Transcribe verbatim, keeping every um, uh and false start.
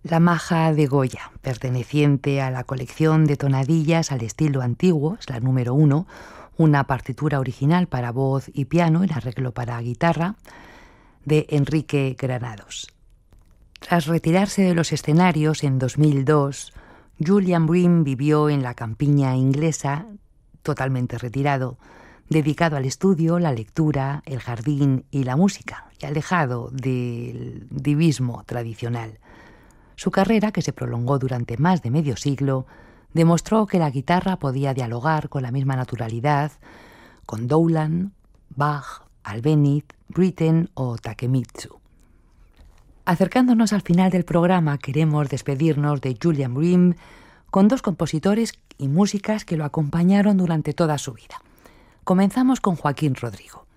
La Maja de Goya, perteneciente a la colección de tonadillas al estilo antiguo, es la número uno, una partitura original para voz y piano en arreglo para guitarra, de Enrique Granados. Tras retirarse de los escenarios en dos mil dos, Julian Bream vivió en la campiña inglesa, totalmente retirado, dedicado al estudio, la lectura, el jardín y la música, y alejado del divismo tradicional. Su carrera, que se prolongó durante más de medio siglo, demostró que la guitarra podía dialogar con la misma naturalidad con Dowland, Bach, Albéniz, Britten o Takemitsu. Acercándonos al final del programa, queremos despedirnos de Julian Bream con dos compositores y músicas que lo acompañaron durante toda su vida. Comenzamos con Joaquín Rodrigo.